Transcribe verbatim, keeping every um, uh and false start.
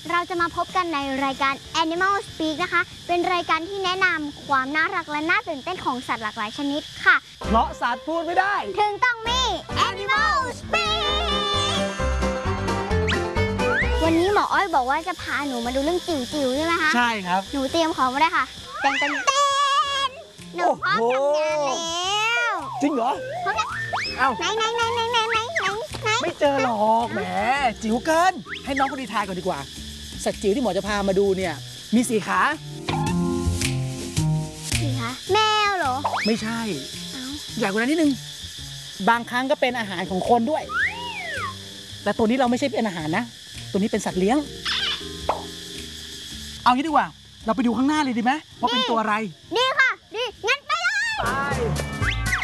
เราจะมาพบกันในรายการ Animal Speak นะคะเป็นรายการที่แนะนำความน่ารักและน่าตื่นเต้นของสัตว์หลากหลายชนิดค่ะเพราะสัตว์พูดไม่ได้ถึงต้องมี Animal Speak วันนี้หมออ้อยบอกว่าจะพาหนูมาดูเรื่องจิ๋วๆใช่ไหมคะใช่ครับหนูเตรียมของมาได้ค่ะเต้นเต้นเต้นหนูพร้อมทำงานแล้วจริงเหรอพร้อมแล้วเอ้าไหนไหนไหนไหนไหนไหนไหนไม่เจอหรอกแหมจิ๋วเกินให้น้องคนดีทายก่อนดีกว่าสัตว์จิ๋วที่หมอจะพามาดูเนี่ยมีสี่ขาสี่ขาแมวเหรอไม่ใช่เอ้าใหญ่กว่านั้นนิดนึงบางครั้งก็เป็นอาหารของคนด้วยแต่ตัวนี้เราไม่ใช่เป็นอาหารนะตัวนี้เป็นสัตว์เลี้ยงเอางี้ดีกว่าเราไปดูข้างหน้าเลยดีไหมว่าเป็นตัวอะไรดีค่ะ